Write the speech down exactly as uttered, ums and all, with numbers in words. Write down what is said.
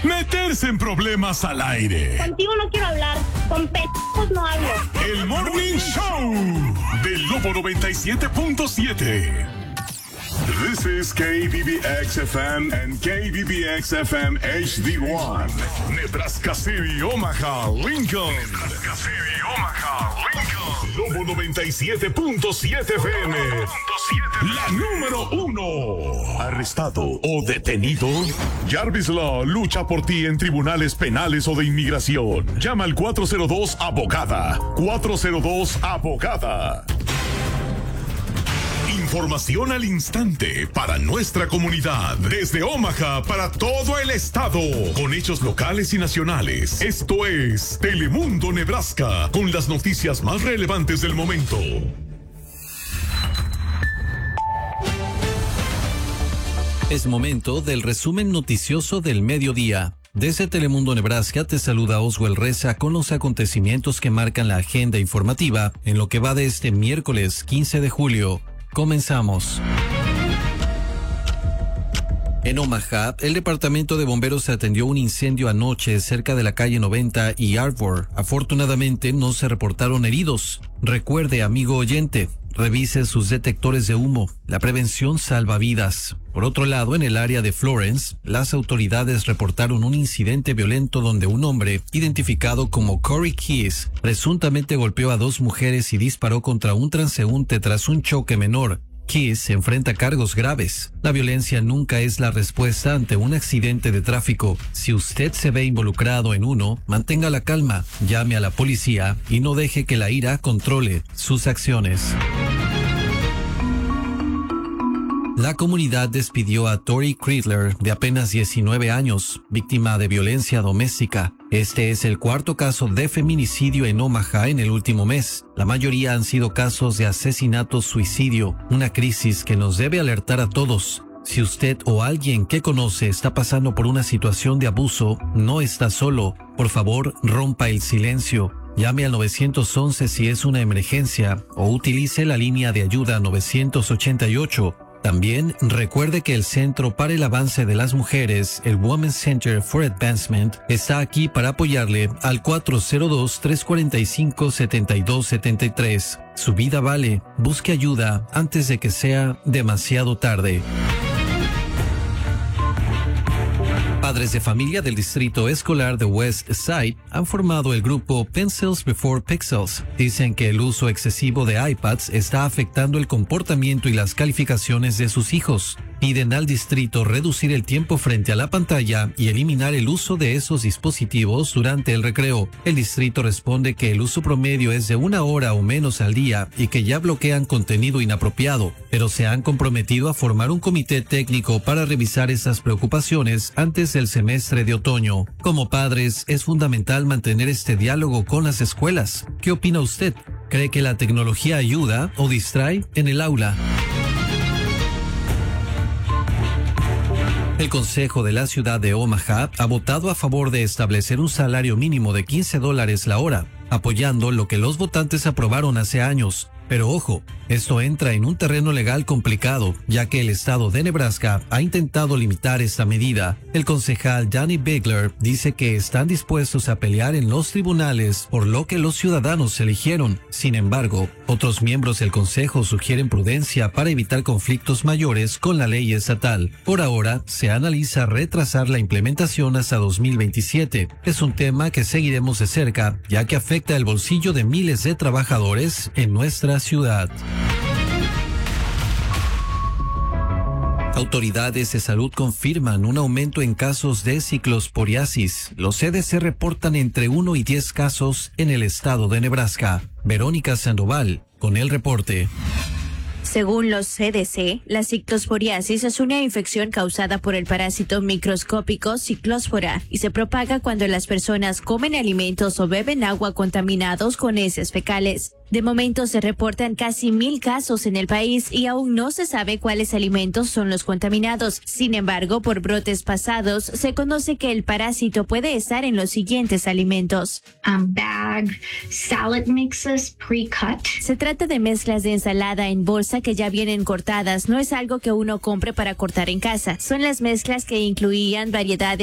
meterse en problemas al aire. Contigo no quiero hablar, con p***os no hablo. El Morning Show del Lobo noventa y siete punto siete. This is K B B X F M and K B B X F M H D one. Nebraska City, Omaha, Lincoln. Nebraska City, Omaha, Lincoln. Lobo noventa y siete punto siete F M. La número uno. Arrestado o detenido. Jarvis Law lucha por ti en tribunales penales o de inmigración. Llama al cuatro cero dos abogada. cuatro cero dos abogada. Información al instante para nuestra comunidad. Desde Omaha para todo el estado. Con hechos locales y nacionales. Esto es Telemundo Nebraska. Con las noticias más relevantes del momento. Es momento del resumen noticioso del mediodía. Desde Telemundo Nebraska te saluda Oswald Reza con los acontecimientos que marcan la agenda informativa en lo que va de este miércoles quince de julio. Comenzamos. En Omaha, el departamento de bomberos atendió un incendio anoche cerca de la calle noventa y Arbor. Afortunadamente no se reportaron heridos. Recuerde, amigo oyente, revise sus detectores de humo. La prevención salva vidas. Por otro lado, en el área de Florence, las autoridades reportaron un incidente violento donde un hombre, identificado como Corey Keys, presuntamente golpeó a dos mujeres y disparó contra un transeúnte tras un choque menor. Keys se enfrenta a cargos graves. La violencia nunca es la respuesta ante un accidente de tráfico. Si usted se ve involucrado en uno, mantenga la calma, llame a la policía y no deje que la ira controle sus acciones. La comunidad despidió a Tori Kreidler, de apenas diecinueve años, víctima de violencia doméstica. Este es el cuarto caso de feminicidio en Omaha en el último mes. La mayoría han sido casos de asesinato-suicidio, una crisis que nos debe alertar a todos. Si usted o alguien que conoce está pasando por una situación de abuso, no está solo. Por favor, rompa el silencio. Llame al nueve once si es una emergencia o utilice la línea de ayuda nueve ochenta y ocho. También recuerde que el Centro para el Avance de las Mujeres, el Women's Center for Advancement, está aquí para apoyarle al cuatro cero dos, tres cuatro cinco, siete dos siete tres. Su vida vale. Busque ayuda antes de que sea demasiado tarde. Padres de familia del distrito escolar de West Side han formado el grupo Pencils Before Pixels. Dicen que el uso excesivo de iPads está afectando el comportamiento y las calificaciones de sus hijos. Piden al distrito reducir el tiempo frente a la pantalla y eliminar el uso de esos dispositivos durante el recreo. El distrito responde que el uso promedio es de una hora o menos al día y que ya bloquean contenido inapropiado, pero se han comprometido a formar un comité técnico para revisar esas preocupaciones antes del semestre de otoño. Como padres, es fundamental mantener este diálogo con las escuelas. ¿Qué opina usted? ¿Cree que la tecnología ayuda o distrae en el aula? El Consejo de la Ciudad de Omaha ha votado a favor de establecer un salario mínimo de quince dólares la hora, apoyando lo que los votantes aprobaron hace años. Pero ojo, esto entra en un terreno legal complicado, ya que el estado de Nebraska ha intentado limitar esta medida. El concejal Danny Bigler dice que están dispuestos a pelear en los tribunales por lo que los ciudadanos eligieron. Sin embargo, otros miembros del consejo sugieren prudencia para evitar conflictos mayores con la ley estatal. Por ahora, se analiza retrasar la implementación hasta dos mil veintisiete. Es un tema que seguiremos de cerca, ya que afecta el bolsillo de miles de trabajadores en nuestra ciudad. Autoridades de salud confirman un aumento en casos de ciclosporiasis. Los C D C reportan entre uno y diez casos en el estado de Nebraska. Verónica Sandoval, con el reporte. Según los C D C, la ciclosporiasis es una infección causada por el parásito microscópico ciclospora y se propaga cuando las personas comen alimentos o beben agua contaminados con heces fecales. De momento se reportan casi mil casos en el país y aún no se sabe cuáles alimentos son los contaminados. Sin embargo, por brotes pasados, se conoce que el parásito puede estar en los siguientes alimentos. Um, bag, salad mixes pre-cut. Se trata de mezclas de ensalada en bolsa que ya vienen cortadas. No es algo que uno compre para cortar en casa. Son las mezclas que incluían variedades